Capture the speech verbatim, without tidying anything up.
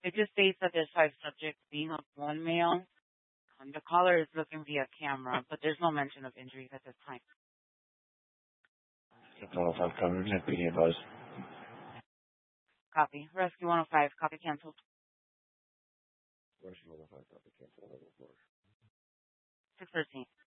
It just states that there's five subjects, being of one male. Um, the caller is looking via camera, but there's no mention of injuries at this time. one oh five coverage, and be advised. Copy. Rescue one oh five, copy canceled. Rescue one oh five, copy cancel. six thirteen.